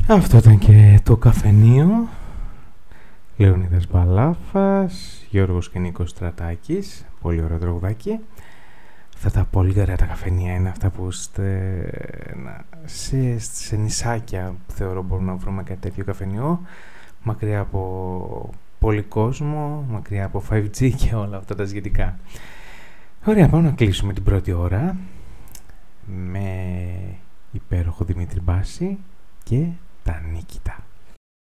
Αυτό ήταν και το καφενείο. Λεωνίδας Μπαλάφας, Γιώργος και Νίκος Στρατάκης. Πολύ ωραίο τραγουδάκι. Αυτά τα πολύ ωραία τα καφενεία είναι αυτά που σε νησάκια θεωρώ μπορούμε να βρούμε κάτι τέτοιο καφενείο, μακριά από πολύ κόσμο, μακριά από 5G και όλα αυτά τα σχετικά. Ωραία, πάμε να κλείσουμε την πρώτη ώρα με υπέροχο Δημήτρη Μπάση και τα Νίκητα.